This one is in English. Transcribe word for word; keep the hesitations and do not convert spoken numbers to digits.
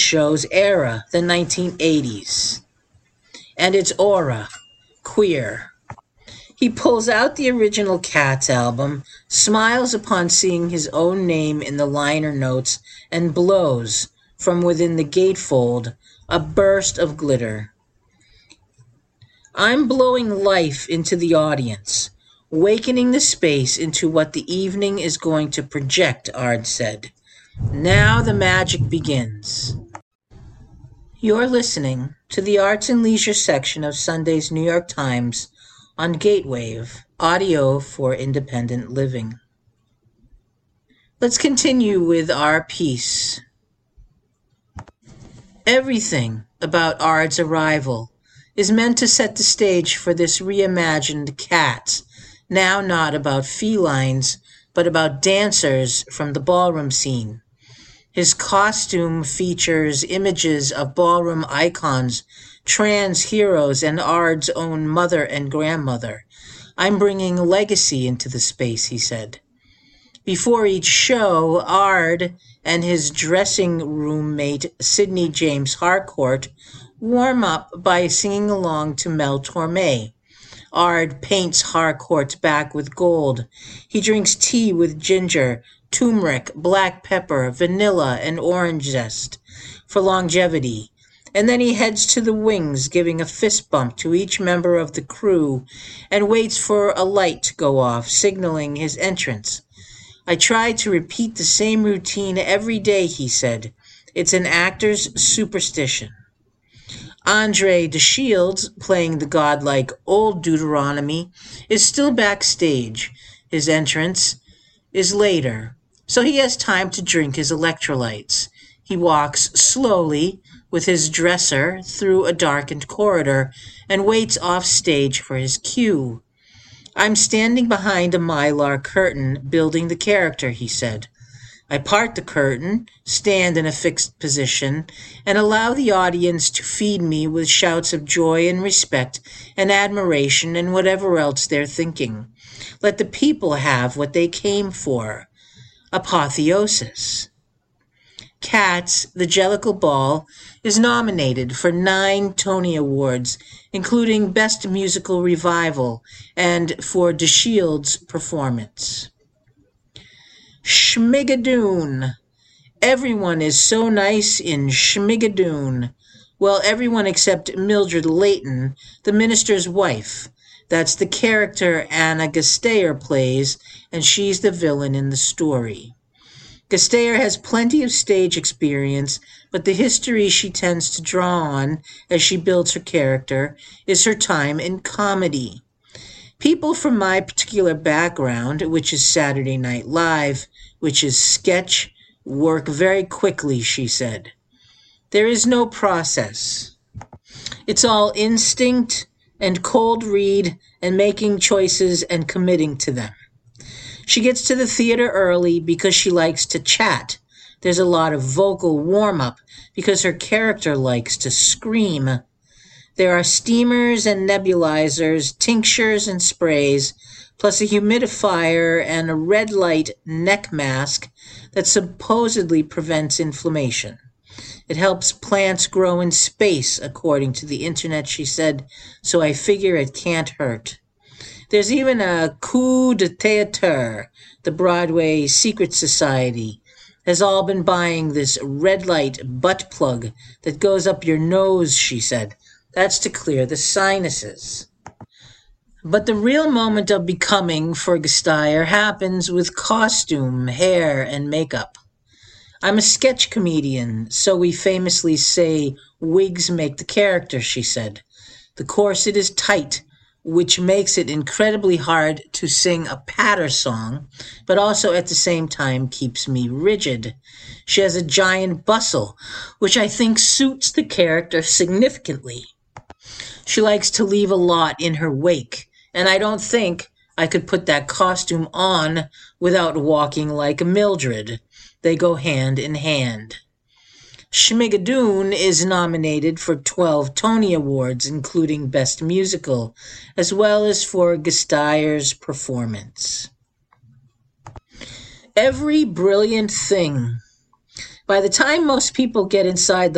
show's era, the nineteen eighties, and its aura, queer. He pulls out the original Cats album, smiles upon seeing his own name in the liner notes, and blows, from within the gatefold, a burst of glitter. I'm blowing life into the audience, wakening the space into what the evening is going to project, Ard said. Now the magic begins. You're listening to the Arts and Leisure section of Sunday's New York Times on Gatewave, audio for independent living. Let's continue with our piece. Everything about Ard's arrival is meant to set the stage for this reimagined Cats, now not about felines, but about dancers from the ballroom scene. His costume features images of ballroom icons, trans heroes, and Ard's own mother and grandmother. I'm bringing legacy into the space, he said. Before each show, Ard and his dressing room mate, Sidney James Harcourt, warm up by singing along to Mel Torme. Ard paints Harcourt's back with gold. He drinks tea with ginger, turmeric, black pepper, vanilla, and orange zest for longevity. And then he heads to the wings, giving a fist bump to each member of the crew, and waits for a light to go off, signaling his entrance. I try to repeat the same routine every day, he said. It's an actor's superstition. Andre DeShields, playing the godlike old Deuteronomy, is still backstage. His entrance is later, so he has time to drink his electrolytes. He walks slowly with his dresser through a darkened corridor and waits off stage for his cue. I'm standing behind a mylar curtain, building the character, he said. I part the curtain, stand in a fixed position, and allow the audience to feed me with shouts of joy and respect and admiration and whatever else they're thinking. Let the people have what they came for. Apotheosis. Cats, the Jellicle Ball, is nominated for nine Tony Awards, including Best Musical Revival, and for DeShields' performance. Schmigadoon. Everyone is so nice in Schmigadoon. Well, everyone except Mildred Layton, the minister's wife. That's the character Anna Gasteyer plays, and she's the villain in the story. Gasteyer has plenty of stage experience, but the history she tends to draw on as she builds her character is her time in comedy. People from my particular background, which is Saturday Night Live, which is sketch, work very quickly, she said. There is no process. It's all instinct and cold read and making choices and committing to them. She gets to the theater early because she likes to chat. There's a lot of vocal warm-up because her character likes to scream. There are steamers and nebulizers, tinctures and sprays, plus a humidifier and a red light neck mask that supposedly prevents inflammation. It helps plants grow in space, according to the internet, she said, so I figure it can't hurt. There's even a coup de théâtre. The Broadway Secret Society has all been buying this red light butt plug that goes up your nose, she said. That's to clear the sinuses. But the real moment of becoming for Gasteyer happens with costume, hair, and makeup. I'm a sketch comedian, so we famously say wigs make the character, she said. The corset is tight, which makes it incredibly hard to sing a patter song, but also at the same time keeps me rigid. She has a giant bustle, which I think suits the character significantly. She likes to leave a lot in her wake, and I don't think I could put that costume on without walking like a Mildred. They go hand in hand. Schmigadoon is nominated for twelve Tony Awards, including Best Musical, as well as for Gasteyer's performance. Every brilliant thing. By the time most people get inside the